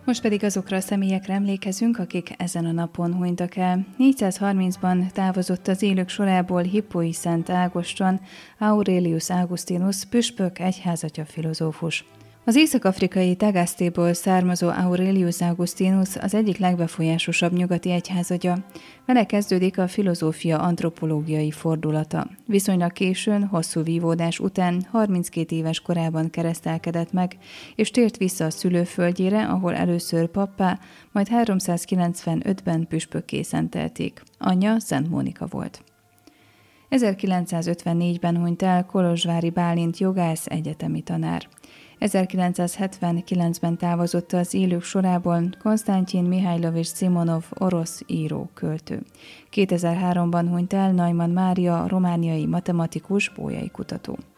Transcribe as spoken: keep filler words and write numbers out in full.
Most pedig azokra a személyekre emlékezünk, akik ezen a napon hunytak el. négyszázharmincban távozott az élők sorából Hippói Szent Ágoston, Aurelius Augustinus, püspök, egyházatya, filozófus. Az észak-afrikai Tagasztéból származó Aurelius Augustinus az egyik legbefolyásosabb nyugati egyházatja. Vele kezdődik a filozófia antropológiai fordulata. Viszonylag későn, hosszú vívódás után, harminckét éves korában keresztelkedett meg, és tért vissza a szülőföldjére, ahol először pappá, majd háromszázkilencvenötben püspökké szentelték. Anyja Szent Mónika volt. ezerkilencszázötvennégyben hunyt el Kolozsvári Bálint jogász, egyetemi tanár. ezerkilencszázhetvenkilencben távozott az élők sorából Konstantin Mihajlovics Szimonov, orosz író, költő. kétezer-háromban hunyt el Neumann Mária, romániai matematikus, bolyai kutató.